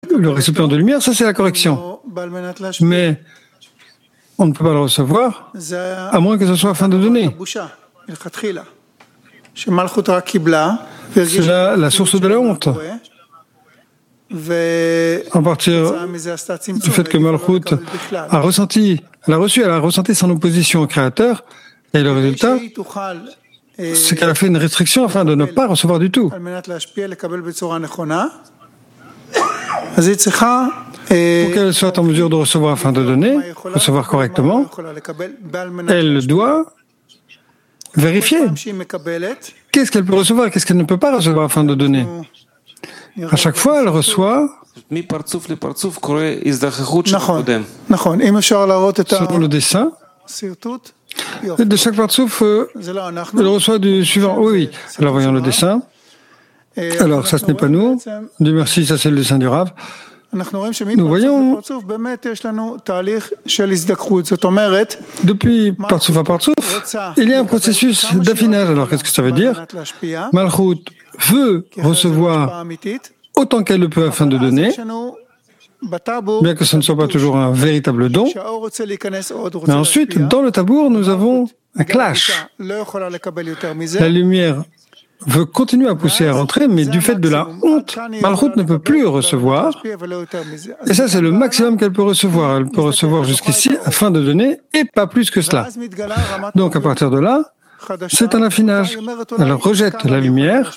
le récipient de lumière, ça c'est la correction. Mais on ne peut pas le recevoir à moins que ce soit afin de donner. C'est là la source de la honte. À partir du fait que Malchut a ressenti, elle a ressenti son opposition au Créateur, et le résultat, c'est qu'elle a fait une restriction afin de ne pas recevoir du tout. Pour qu'elle soit en mesure de recevoir afin de donner, recevoir correctement, elle doit vérifier qu'est-ce qu'elle peut recevoir et qu'est-ce qu'elle ne peut pas recevoir afin de donner. À chaque fois, elle reçoit selon le dessin. De chaque partsouf, elle reçoit du suivant. Oui. Alors voyons le dessin. Alors ça, ce n'est pas nous. Dieu merci, ça c'est le dessin du Rav. Nous voyons, depuis partsouf à partsouf, il y a un processus d'affinage. Alors qu'est-ce que ça veut dire? Malchut veut recevoir autant qu'elle le peut afin de donner, bien que ce ne soit pas toujours un véritable don. Mais ensuite, dans le tabour, nous avons un clash. La lumière veut continuer à pousser à rentrer, mais du fait de la honte, Malchut ne peut plus recevoir. Et ça, c'est le maximum qu'elle peut recevoir. Elle peut recevoir jusqu'ici afin de donner, et pas plus que cela. Donc, à partir de là, c'est un affinage. Elle rejette la lumière,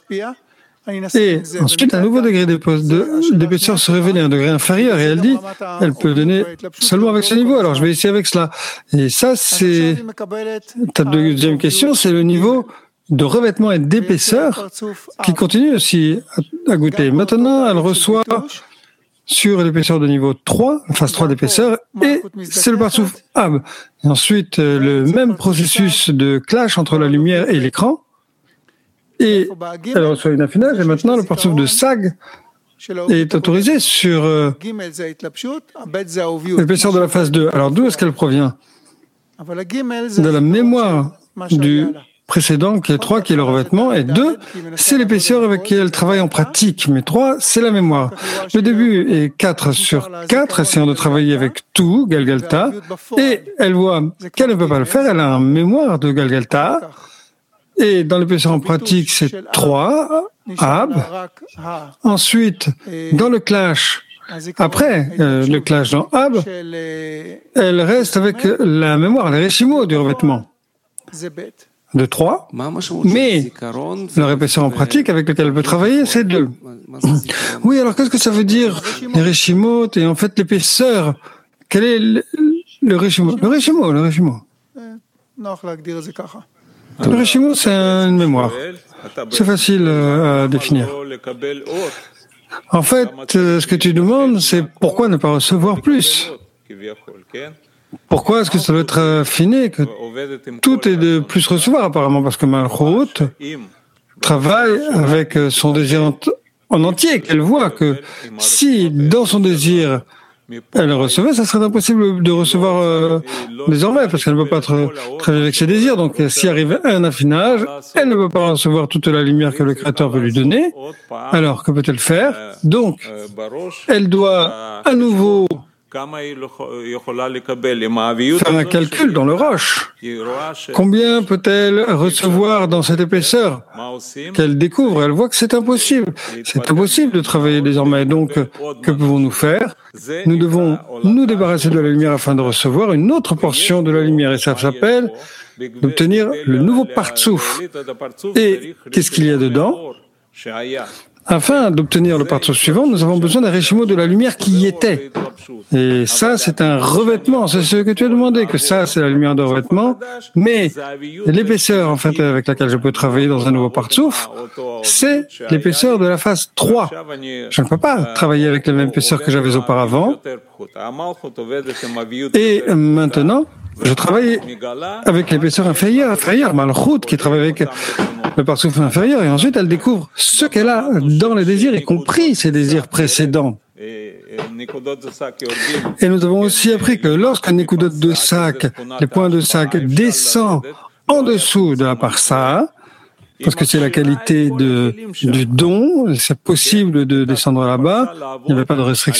et ensuite, un nouveau degré d'épaisseur se révèle, un degré inférieur, et elle dit, elle peut donner seulement avec ce niveau, alors je vais essayer avec cela. Et ça, c'est ta deuxième question, c'est le niveau de revêtement et d'épaisseur qui continue aussi à goûter. Maintenant, elle reçoit sur l'épaisseur de niveau 3, phase 3 d'épaisseur, et c'est le partsouf Ab. Et ensuite, le même processus de clash entre la lumière et l'écran, et elle reçoit une affinage, et maintenant le partsouf de Sag est autorisé sur l'épaisseur de la phase 2. Alors d'où est-ce qu'elle provient? De la mémoire du précédent, qui est 3, qui est le revêtement, et 2, c'est l'épaisseur avec qui elle travaille en pratique, mais 3, c'est la mémoire. Le début est 4 sur 4, essayant de travailler avec tout, Galgalta, et elle voit qu'elle ne peut pas le faire, elle a une mémoire de Galgalta, et dans l'épaisseur en pratique, c'est 3, Ab. Ensuite, dans le clash, après le clash dans Ab, elle reste avec la mémoire, les récimaux du revêtement de 3, mais leur épaisseur en pratique avec lequel elle peut travailler, c'est 2. Oui, alors qu'est-ce que ça veut dire, les réchimot, et en fait l'épaisseur? Quel est le réchimot? Le réchimot. Le réchimot, c'est une mémoire. C'est facile à définir. En fait, ce que tu demandes, c'est pourquoi ne pas recevoir plus? Pourquoi est-ce que ça doit être affiné, que tout est de plus recevoir apparemment? Parce que Malchut travaille avec son désir en entier, qu'elle voit que si dans son désir elle recevait, ça serait impossible de recevoir désormais, parce qu'elle ne peut pas travailler avec ses désirs. Donc s'il arrive un affinage, elle ne peut pas recevoir toute la lumière que le Créateur veut lui donner. Alors que peut-elle faire? Donc elle doit à nouveau faire un calcul dans le roche. Combien peut-elle recevoir dans cette épaisseur qu'elle découvre? Elle voit que c'est impossible. C'est impossible de travailler désormais. Donc, que pouvons-nous faire? Nous devons nous débarrasser de la lumière afin de recevoir une autre portion de la lumière. Et ça s'appelle d'obtenir le nouveau partsouf. Et qu'est-ce qu'il y a dedans? Afin d'obtenir le partsouf suivant, nous avons besoin d'un réchimot de la lumière qui y était. Et ça, c'est un revêtement. C'est ce que tu as demandé, que ça, c'est la lumière de revêtement. Mais l'épaisseur, en fait, avec laquelle je peux travailler dans un nouveau partsouf, c'est l'épaisseur de la phase 3. Je ne peux pas travailler avec la même épaisseur que j'avais auparavant. Et maintenant, je travaille avec l'épaisseur inférieure, Malchut, qui travaille avec le partsouf inférieur, et ensuite elle découvre ce qu'elle a dans les désirs, y compris ses désirs précédents. Et nous avons aussi appris que lorsque Nekudot de Sac, les points de Sac, descend en dessous de la parsa, parce que c'est la qualité du don, c'est possible de descendre là-bas, il n'y avait pas de restriction.